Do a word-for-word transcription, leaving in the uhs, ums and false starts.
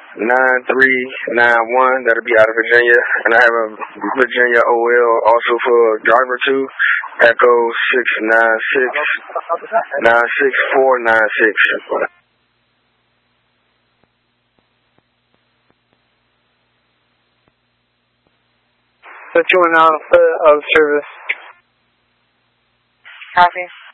nine three nine one. That'll be out of Virginia. And I have a Virginia O L also for driver two. Echo six nine six nine six four nine six. So two one out of service. Copy.